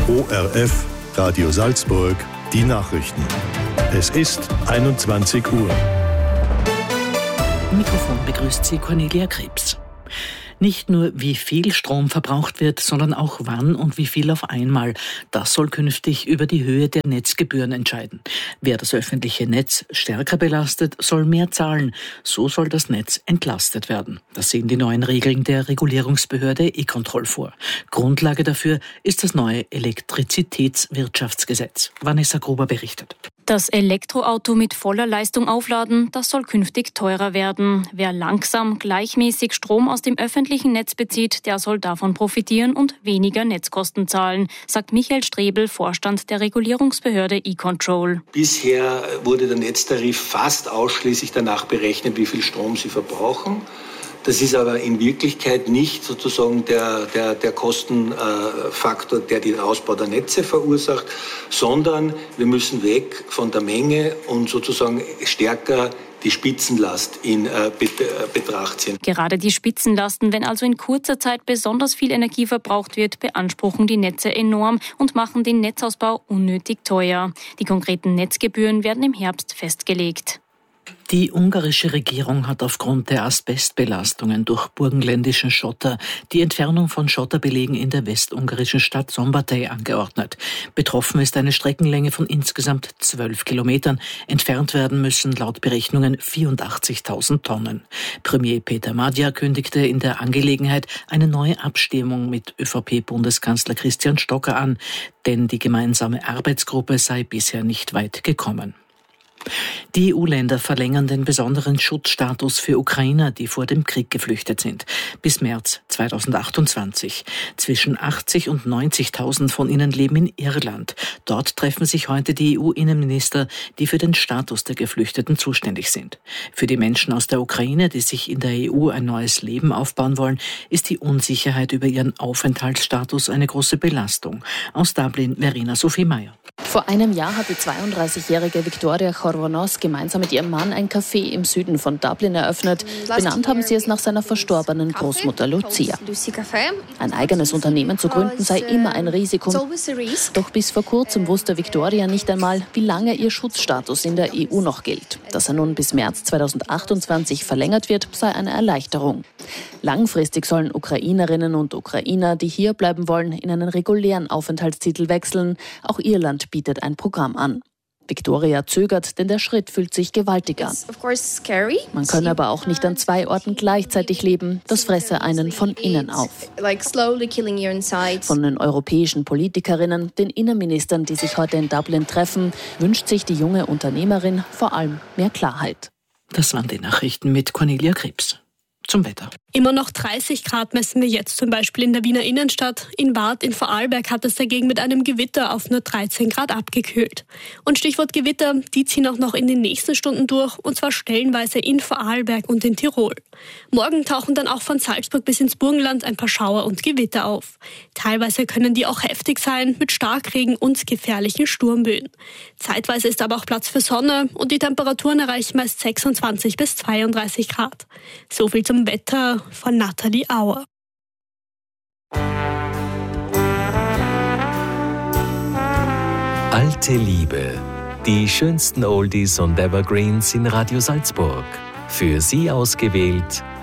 ORF Radio Salzburg, die Nachrichten. Es ist 21 Uhr. Am Mikrofon begrüßt Sie Cornelia Krebs. Nicht nur, wie viel Strom verbraucht wird, sondern auch wann und wie viel auf einmal. Das soll künftig über die Höhe der Netzgebühren entscheiden. Wer das öffentliche Netz stärker belastet, soll mehr zahlen. So soll das Netz entlastet werden. Das sehen die neuen Regeln der Regulierungsbehörde E-Control vor. Grundlage dafür ist das neue Elektrizitätswirtschaftsgesetz. Vanessa Gruber berichtet. Das Elektroauto mit voller Leistung aufladen, das soll künftig teurer werden. Wer langsam gleichmäßig Strom aus dem öffentlichen Netz bezieht, der soll davon profitieren und weniger Netzkosten zahlen, sagt Michael Strebel, Vorstand der Regulierungsbehörde E-Control. Bisher wurde der Netztarif fast ausschließlich danach berechnet, wie viel Strom sie verbrauchen. Das ist aber in Wirklichkeit nicht sozusagen der Kostenfaktor, der den Ausbau der Netze verursacht, sondern wir müssen weg von der Menge und sozusagen stärker die Spitzenlast in Betracht ziehen. Gerade die Spitzenlasten, wenn also in kurzer Zeit besonders viel Energie verbraucht wird, beanspruchen die Netze enorm und machen den Netzausbau unnötig teuer. Die konkreten Netzgebühren werden im Herbst festgelegt. Die ungarische Regierung hat aufgrund der Asbestbelastungen durch burgenländischen Schotter die Entfernung von Schotterbelegen in der westungarischen Stadt Szombathely angeordnet. Betroffen ist eine Streckenlänge von insgesamt 12 Kilometern. Entfernt werden müssen laut Berechnungen 84.000 Tonnen. Premier Peter Magyar kündigte in der Angelegenheit eine neue Abstimmung mit ÖVP-Bundeskanzler Christian Stocker an, denn die gemeinsame Arbeitsgruppe sei bisher nicht weit gekommen. Die EU-Länder verlängern den besonderen Schutzstatus für Ukrainer, die vor dem Krieg geflüchtet sind, bis März 2028. Zwischen 80 und 90.000 von ihnen leben in Irland. Dort treffen sich heute die EU-Innenminister, die für den Status der Geflüchteten zuständig sind. Für die Menschen aus der Ukraine, die sich in der EU ein neues Leben aufbauen wollen, ist die Unsicherheit über ihren Aufenthaltsstatus eine große Belastung. Aus Dublin, Verena Sophie Meyer. Vor einem Jahr hat die 32-jährige Viktoria Chorvonos gemeinsam mit ihrem Mann ein Café im Süden von Dublin eröffnet. Benannt haben sie es nach seiner verstorbenen Großmutter Lucia. Ein eigenes Unternehmen zu gründen sei immer ein Risiko. Doch bis vor kurzem wusste Viktoria nicht einmal, wie lange ihr Schutzstatus in der EU noch gilt. Dass er nun bis März 2028 verlängert wird, sei eine Erleichterung. Langfristig sollen Ukrainerinnen und Ukrainer, die hier bleiben wollen, in einen regulären Aufenthaltstitel wechseln. Auch Irland bietet ein Programm an. Viktoria zögert, denn der Schritt fühlt sich gewaltig an. Man könne aber auch nicht an 2 Orten gleichzeitig leben. Das fresse einen von innen auf. Von den europäischen Politikerinnen, den Innenministern, die sich heute in Dublin treffen, wünscht sich die junge Unternehmerin vor allem mehr Klarheit. Das waren die Nachrichten mit Cornelia Krebs. Zum Wetter. Immer noch 30 Grad messen wir jetzt zum Beispiel in der Wiener Innenstadt. In Waadt in Vorarlberg hat es dagegen mit einem Gewitter auf nur 13 Grad abgekühlt. Und Stichwort Gewitter, die ziehen auch noch in den nächsten Stunden durch, und zwar stellenweise in Vorarlberg und in Tirol. Morgen tauchen dann auch von Salzburg bis ins Burgenland ein paar Schauer und Gewitter auf. Teilweise können die auch heftig sein, mit Starkregen und gefährlichen Sturmböen. Zeitweise ist aber auch Platz für Sonne und die Temperaturen erreichen meist 26 bis 32 Grad. So viel zum Wetter von Nathalie Auer. Alte Liebe. Die schönsten Oldies und Evergreens in Radio Salzburg. Für Sie ausgewählt